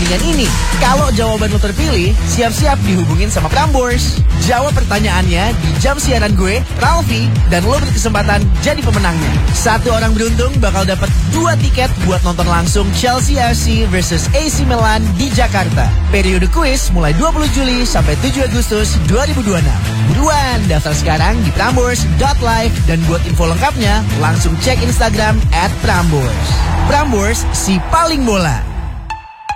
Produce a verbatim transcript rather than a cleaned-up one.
pertandingan ini? Kalau jawaban lo terpilih, siap-siap dihubungin sama Prambors. Jawab pertanyaannya di jam siaran gue, Ralfi, dan lo berkesempatan jadi pemenangnya. Satu orang beruntung bakal dapat dua tiket buat nonton langsung Chelsea F C versus A C Milan di Jakarta. Periode kuis mulai dua puluh Juli sampai tujuh Agustus dua ribu dua puluh enam. Buruan, daftar sekarang di prambors dot live dan buat info lengkapnya langsung cek Instagram at prambors. Prambors, si paling bola.